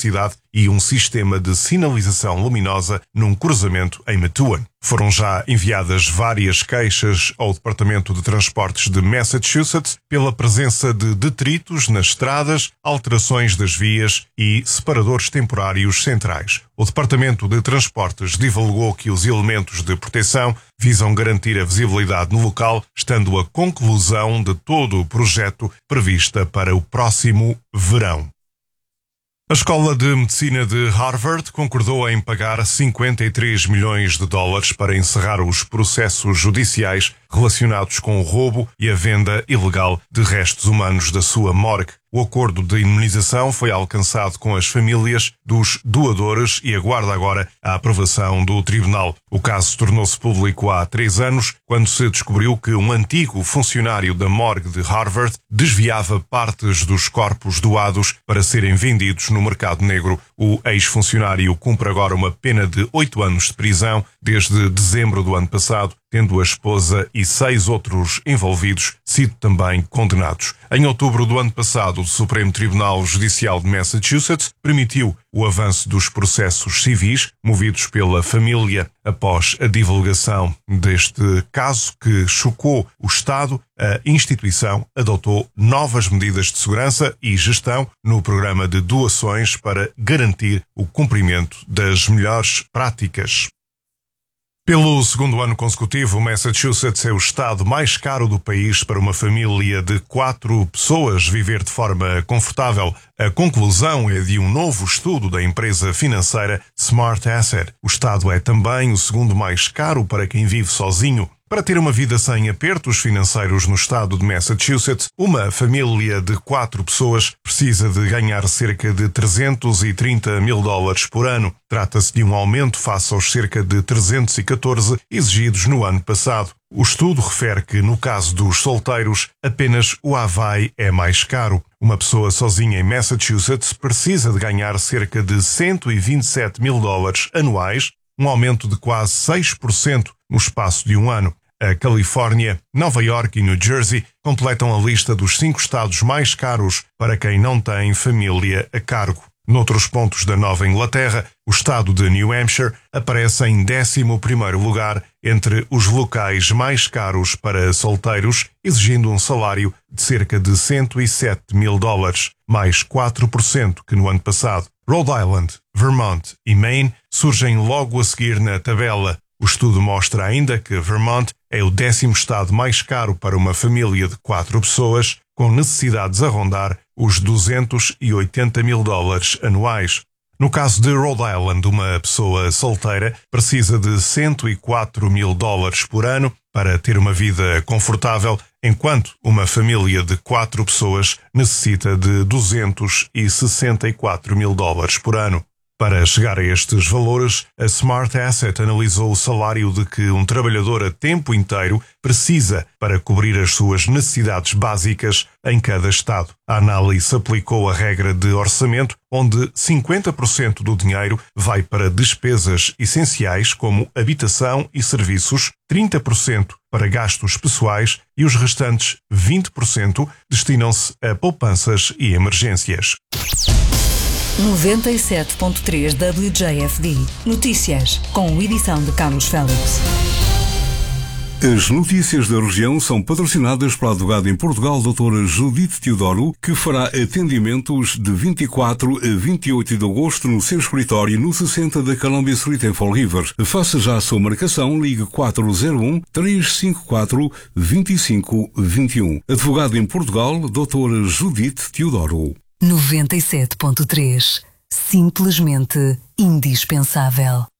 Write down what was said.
cidade e um sistema de sinalização luminosa num cruzamento em Methuen. Foram já enviadas várias queixas ao Departamento de Transportes de Massachusetts pela presença de detritos nas estradas, alterações das vias e separadores temporários centrais. O Departamento de Transportes divulgou que os elementos de proteção visam garantir a visibilidade no local, estando a conclusão de todo o projeto prevista para o próximo verão. A Escola de Medicina de Harvard concordou em pagar 53 milhões de dólares para encerrar os processos judiciais relacionados com o roubo e a venda ilegal de restos humanos da sua morgue. O acordo de indemnização foi alcançado com as famílias dos doadores e aguarda agora a aprovação do tribunal. O caso tornou-se público há 3 anos, quando se descobriu que um antigo funcionário da morgue de Harvard desviava partes dos corpos doados para serem vendidos no mercado negro. O ex-funcionário cumpre agora uma pena de 8 anos de prisão desde dezembro do ano passado, tendo a esposa e 6 outros envolvidos sido também condenados. Em outubro do ano passado, o Supremo Tribunal Judicial de Massachusetts permitiu o avanço dos processos civis movidos pela família após a divulgação deste caso que chocou o Estado. A instituição adotou novas medidas de segurança e gestão no programa de doações para garantir o cumprimento das melhores práticas. Pelo segundo ano consecutivo, Massachusetts é o estado mais caro do país para uma família de 4 pessoas viver de forma confortável. A conclusão é de um novo estudo da empresa financeira Smart Asset. O estado é também o segundo mais caro para quem vive sozinho. Para ter uma vida sem apertos financeiros no estado de Massachusetts, uma família de 4 pessoas precisa de ganhar cerca de 330 mil dólares por ano. Trata-se de um aumento face aos cerca de 314 exigidos no ano passado. O estudo refere que, no caso dos solteiros, apenas o Havaí é mais caro. Uma pessoa sozinha em Massachusetts precisa de ganhar cerca de 127 mil dólares anuais, um aumento de quase 6% no espaço de um ano. A Califórnia, Nova York e New Jersey completam a lista dos 5 estados mais caros para quem não tem família a cargo. Noutros pontos da Nova Inglaterra, o estado de New Hampshire aparece em 11º lugar entre os locais mais caros para solteiros, exigindo um salário de cerca de 107 mil dólares, mais 4% que no ano passado. Rhode Island, Vermont e Maine surgem logo a seguir na tabela. O estudo mostra ainda que Vermont é o 10º estado mais caro para uma família de 4 pessoas, com necessidades a rondar os 280 mil dólares anuais. No caso de Rhode Island, uma pessoa solteira precisa de 104 mil dólares por ano para ter uma vida confortável, enquanto uma família de 4 pessoas necessita de 264 mil dólares por ano. Para chegar a estes valores, a Smart Asset analisou o salário de que um trabalhador a tempo inteiro precisa para cobrir as suas necessidades básicas em cada estado. A análise aplicou a regra de orçamento, onde 50% do dinheiro vai para despesas essenciais como habitação e serviços, 30% para gastos pessoais e os restantes 20% destinam-se a poupanças e emergências. 97.3 WJFD. Notícias, com edição de Carlos Félix. As notícias da região são patrocinadas pela advogada em Portugal, doutora Judite Teodoro, que fará atendimentos de 24 a 28 de agosto no seu escritório no 60 da Columbia Street em Fall River. Faça já a sua marcação, ligue 401-354-2521. Advogada em Portugal, doutora Judite Teodoro. 97.3. Simplesmente indispensável.